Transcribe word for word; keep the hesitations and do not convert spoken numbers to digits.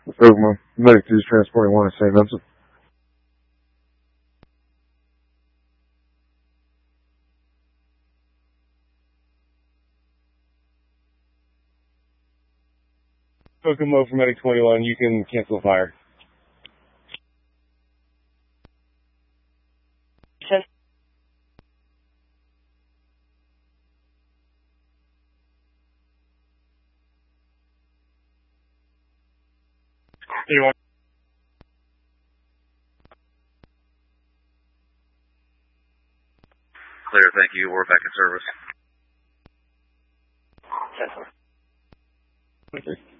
Kokomo, Medic two is transporting one to Saint Vincent. Kokomo for Medic twenty-one, you can cancel fire. You want Clear, thank you. We're back in service. ten four. Okay.